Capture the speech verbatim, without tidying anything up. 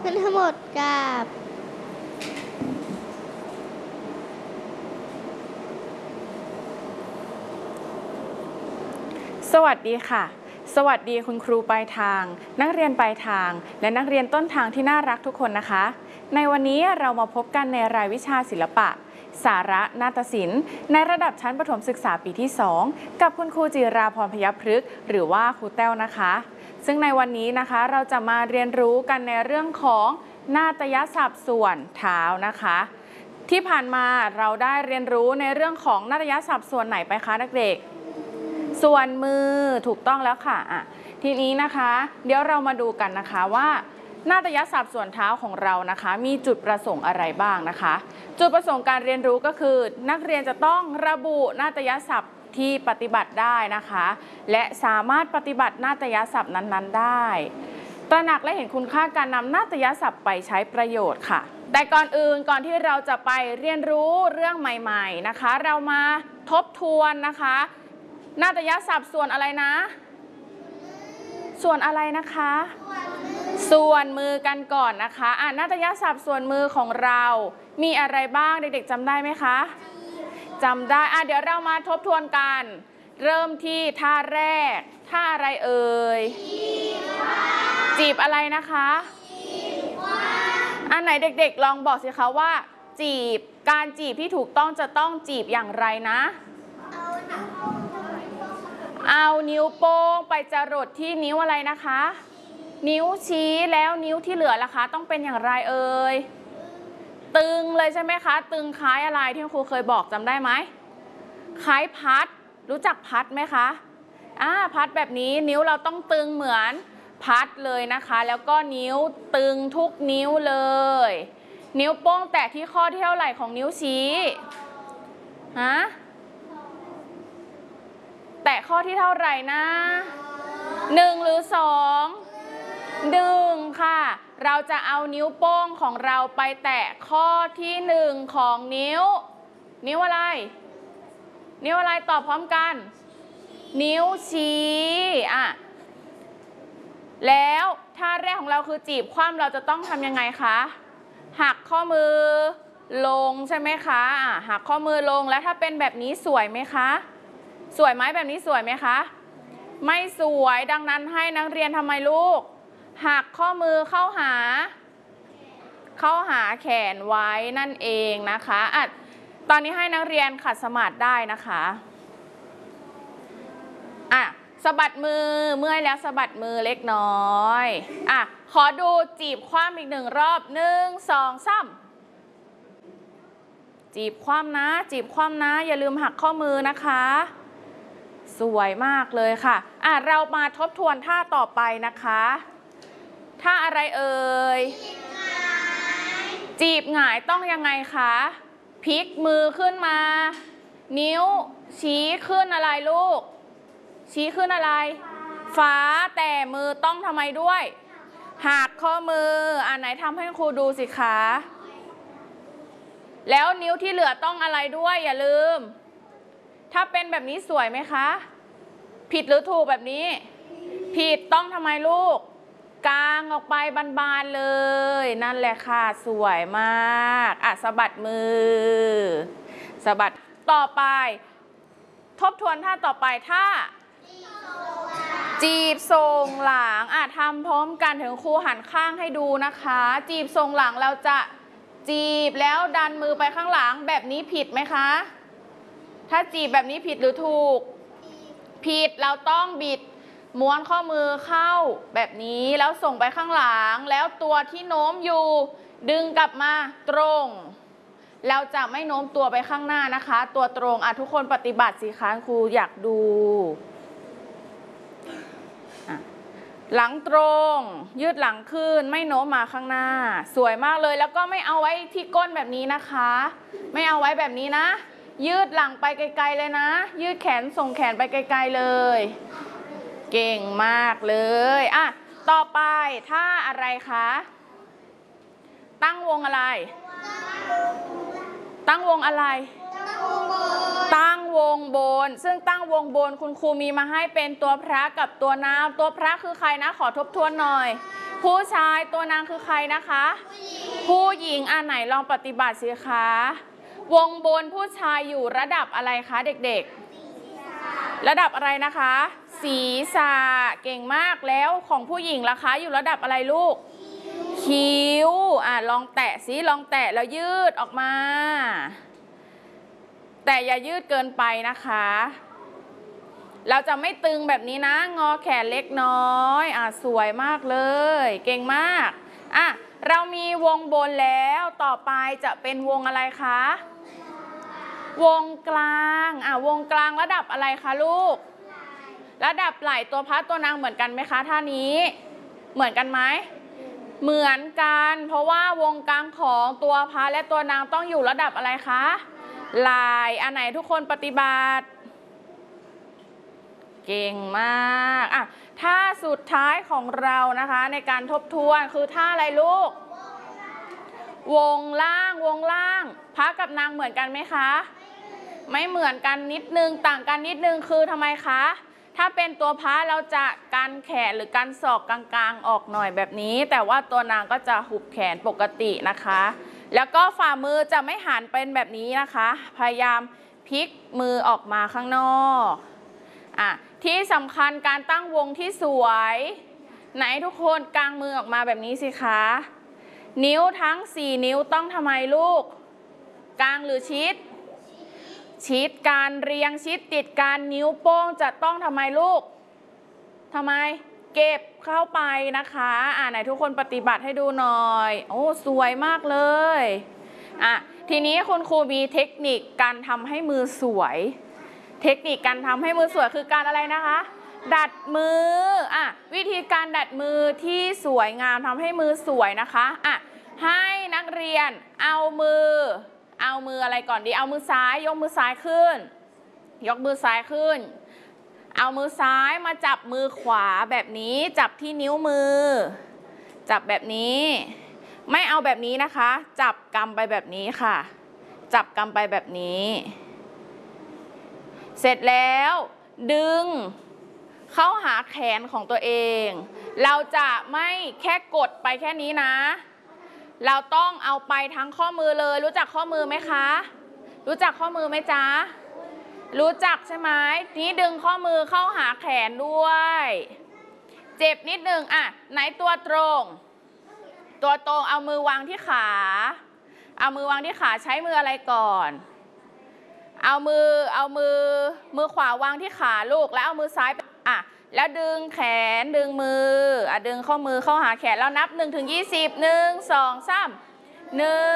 ท่านทั้งหมดกราบสวัสดีค่ะสวัสดีคุณครูปลายทางนักเรียนปลายทางและนักเรียนต้นทางที่น่ารักทุกคนนะคะในวันนี้เรามาพบกันในรายวิชาศิลปะสาระนาฏศิลป์ในระดับชั้นประถมศึกษาปีที่สองกับคุณครูจิราพรพยัคฆ์พฤกษ์หรือว่าครูแต้วนะคะซึ่งในวันนี้นะคะเราจะมาเรียนรู้กันในเรื่องของนาฏยศัพท์ส่วนเท้านะคะที่ผ่านมาเราได้เรียนรู้ในเรื่องของนาฏยศัพท์ส่วนไหนไปคะนักเด็กส่วนมือถูกต้องแล้วค่ะอ่ะทีนี้นะคะเดี๋ยวเรามาดูกันนะคะว่านาฏยศัพท์ส่วนเท้าของเรานะคะมีจุดประสงค์อะไรบ้างนะคะจุดประสงค์การเรียนรู้ก็คือนักเรียนจะต้องระบุนาฏยศัพท์ที่ปฏิบัติได้นะคะและสามารถปฏิบัตินาฏยศัพท์นั้นๆได้ตระหนักและเห็นคุณค่าการนำนาฏยศัพท์ไปใช้ประโยชน์ค่ะแต่ก่อนอื่นก่อนที่เราจะไปเรียนรู้เรื่องใหม่ๆนะคะเรามาทบทวนนะคะนาฏยศัพท์ส่วนอะไรนะส่วนอะไรนะคะส่วนมือกันก่อนนะคะอ่านาฏยศัพท์ส่วนมือของเรามีอะไรบ้างเด็กๆจำได้ไหมคะจำได้อ่ะเดี๋ยวเรามาทบทวนกันเริ่มที่ท่าแรกท่าอะไรเอ่ยจีบอะไรนะคะอันไหนเด็กๆลองบอกสิคะว่าจีบการจีบที่ถูกต้องจะต้องจีบอย่างไรนะเอานิ้วโป้งไปจรดที่นิ้วอะไรนะคะนิ้วชี้แล้วนิ้วที่เหลือล่ะคะต้องเป็นอย่างไรเอ่ยตึงเลยใช่ไหมคะตึงคล้ายอะไรที่ครูเคยบอกจำได้ไหมคล้ายพัดรู้จักพัดไหมคะอ่าพัดแบบนี้นิ้วเราต้องตึงเหมือนพัดเลยนะคะแล้วก็นิ้วตึงทุกนิ้วเลยนิ้วโป้งแตะที่ข้อที่เท่าไหร่ของนิ้วชี้ฮะแตะข้อที่เท่าไหร่นะหนึ่งหรือสองหนึ่งค่ะเราจะเอานิ้วโป้งของเราไปแตะข้อที่หนึ่งของนิ้วนิ้วอะไรนิ้วอะไรตอบพร้อมกันนิ้วชี้อ่ะแล้วท่าแรกของเราคือจีบคว่ำเราจะต้องทำยังไงคะหักข้อมือลงใช่ไหมคะอ่ะหักข้อมือลงแล้วถ้าเป็นแบบนี้สวยไหมคะสวยไหมแบบนี้สวยไหมคะไม่สวยดังนั้นให้นักเรียนทำไมลูกหักข้อมือเข้าหาเข้าหาแขนไว้นั่นเองนะคะอ่ะตอนนี้ให้นักเรียนขัดสมาธิได้นะคะอ่ะสะบัดมือเมื่อยแล้วสะบัดมือเล็กน้อยอ่ะขอดูจีบคว่ำอีกหนึ่งรอบหนึ่งสองสามจีบคว่ำนะจีบคว่ำนะอย่าลืมหักข้อมือนะคะสวยมากเลยค่ะอ่ะเรามาทบทวนท่าต่อไปนะคะท่าอะไรเอ่ยจีบหงายต้องยังไงคะพลิกมือขึ้นมานิ้วชี้ขึ้นอะไรลูกชี้ขึ้นอะไรฟ้าแต่มือต้องทำไมด้วยหักข้อมืออันไหนทำให้ครูดูสิคะแล้วนิ้วที่เหลือต้องอะไรด้วยอย่าลืมถ้าเป็นแบบนี้สวยไหมคะผิดหรือถูกแบบนี้ผิดต้องทำไมลูกกางออกไปบานๆเลยนั่นแหละค่ะสวยมากอ่ะสะบัดมือสะบัดต่อไปทบทวนท่าต่อไปท่าจีบทรงหลังอ่ะทำพร้อมกันถึงครูหันข้างให้ดูนะคะจีบทรงหลังเราจะจีบแล้วดันมือไปข้างหลังแบบนี้ผิดไหมคะถ้าจีบแบบนี้ผิดหรือถูกผิดเราต้องบิดม้วนข้อมือเข้าแบบนี้แล้วส่งไปข้างหลังแล้วตัวที่โน้มอยู่ดึงกลับมาตรงเราจะไม่โน้มตัวไปข้างหน้านะคะตัวตรงอ่ะทุกคนปฏิบัติสิคะครูอยากดูหลังตรงยืดหลังขึ้นไม่โน้มมาข้างหน้าสวยมากเลยแล้วก็ไม่เอาไว้ที่ก้นแบบนี้นะคะไม่เอาไว้แบบนี้นะยืดหลังไปไกลๆเลยนะยืดแขนส่งแขนไปไกลๆเลยเก่งมากเลยอ่ะต่อไปท่าอะไรคะตั้งวงอะไรตั้งวงอะไรตั้งวงบนซึ่งตั้งวงบนคุณครูมีมาให้เป็นตัวพระกับตัวน้ำตัวพระคือใครนะขอทบทวนหน่อยผู้ชายตัวนางคือใครนะคะ ผู้หญิงอ่าไหนลองปฏิบัติสิคะวงบนผู้ชายอยู่ระดับอะไรคะเด็กๆระดับอะไรนะคะศีรษะเก่งมากแล้วของผู้หญิงล่ะคะอยู่ระดับอะไรลูกคิ้วอ่ะลองแตะสิลองแตะแล้วยืดออกมาแต่อย่ายืดเกินไปนะคะเราจะไม่ตึงแบบนี้นะงอแขนเล็กน้อยอ่ะสวยมากเลยเก่งมากอ่ะเรามีวงบนแล้วต่อไปจะเป็นวงอะไรคะวงกลางอ่ะวงกลางระดับอะไรคะลูกระดับไหล่ตัวพระตัวนางเหมือนกันไหมคะท่านี้เหมือนกันไหมเหมือนกันเพราะว่าวงกลางของตัวพระและตัวนางต้องอยู่ระดับอะไรคะไหล่อันไหนทุกคนปฏิบัติเก่งมากอ่ะท่าสุดท้ายของเรานะคะในการทบทวนคือท่าอะไรลูกวงล่างวงล่างพระกับนางเหมือนกันไหมคะไม่เหมือนกันนิดนึงต่างกันนิดนึงคือทำไมคะถ้าเป็นตัวพระเราจะกันแขนหรือกันศอกกลางๆออกหน่อยแบบนี้แต่ว่าตัวนางก็จะหุบแขนปกตินะคะแล้วก็ฝ่ามือจะไม่หันเป็นแบบนี้นะคะพยายามพลิกมือออกมาข้างนอกอ่ะที่สำคัญการตั้งวงที่สวยไหนทุกคนกางมือออกมาแบบนี้สิคะนิ้วทั้งสี่นิ้วต้องทำไมลูกกางหรือชิดชิดการเรียงชิดติดการนิ้วโป้งจะต้องทำไมลูกทำไมเก็บเข้าไปนะคะอ่าไหนทุกคนปฏิบัติให้ดูหน่อยโอ้สวยมากเลยอ่ะทีนี้คุณครูมีเทคนิคการทำให้มือสวยเทคนิคการทำให้มือสวยคือการอะไรนะคะดัดมืออ่ะวิธีการดัดมือที่สวยงามทำให้มือสวยนะคะอ่ะให้นักเรียนเอามือเอามืออะไรก่อนดีเอามือซ้ายยกมือซ้ายขึ้นยกมือซ้ายขึ้นเอามือซ้ายมาจับมือขวาแบบนี้จับที่นิ้วมือจับแบบนี้ไม่เอาแบบนี้นะคะจับกำไปแบบนี้ค่ะจับกำไปแบบนี้เสร็จแล้วดึงเข้าหาแขนของตัวเองเราจะไม่แค่กดไปแค่นี้นะเราต้องเอาไปทั้งข้อมือเลยรู้จักข้อมือไหมคะรู้จักข้อมือไหมจ๊ะรู้จักใช่ไหมนี้ดึงข้อมือเข้าหาแขนด้วยเจ็บนิดนึงอ่ะไหนตัวตรงตัวตรงเอามือวางที่ขาเอามือวางที่ขาใช้มืออะไรก่อนเอามือเอามือมือขวาวางที่ขาลูกแล้วเอามือซ้ายอ่ะแล้วดึงแขนดึงมืออ่ะดึงข้อมือเข้าหาแขนแล้วนับหนึ่งถึงยี่สิบหนึ่งสองสามหนึ่ง